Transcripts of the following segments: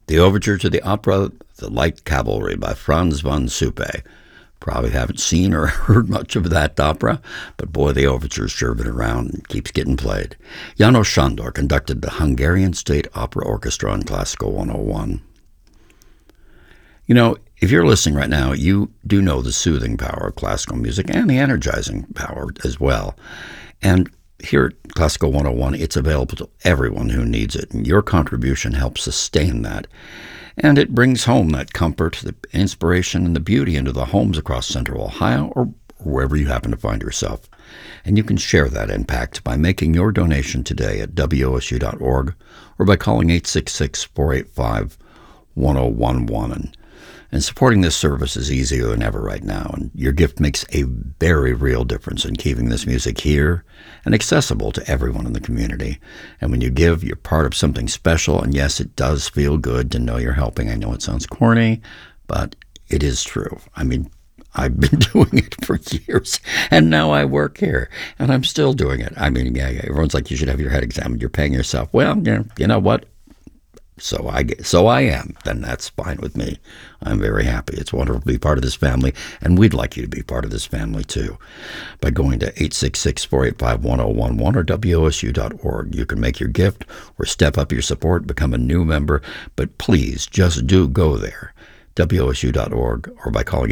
The overture to the opera The Light Cavalry by Franz von Suppe. Probably haven't seen or heard much of that opera, but boy, the overture's sure been around and keeps getting played. János Sándor conducted the Hungarian State Opera Orchestra on Classical 101. You know, if you're listening right now, you do know the soothing power of classical music and the energizing power as well. And here at Classical 101, it's available to everyone who needs it, and your contribution helps sustain that. And it brings home that comfort, the inspiration, and the beauty into the homes across Central Ohio or wherever you happen to find yourself. And you can share that impact by making your donation today at WOSU.org or by calling 866-485-1011. And supporting this service is easier than ever right now, and your gift makes a very real difference in keeping this music here and accessible to everyone in the community. And when you give, you're part of something special, and yes, it does feel good to know you're helping. I know it sounds corny, but it is true. I mean, I've been doing it for years, and now I work here, and I'm still doing it. I mean, yeah, everyone's like, you should have your head examined. You're paying yourself. Well, you know what? So I am. Then that's fine with me. I'm very happy. It's wonderful to be part of this family, and we'd like you to be part of this family too. By going to 866-485-1011 or WOSU.org, you can make your gift or step up your support, become a new member, but please just do go there, WOSU.org, or by calling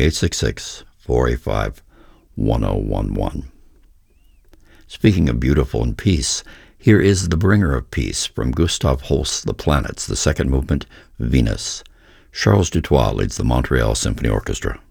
866-485-1011. Speaking of beautiful and peace, here is The Bringer of Peace from Gustav Holst's The Planets, the second movement, Venus. Charles Dutoit leads the Montreal Symphony Orchestra.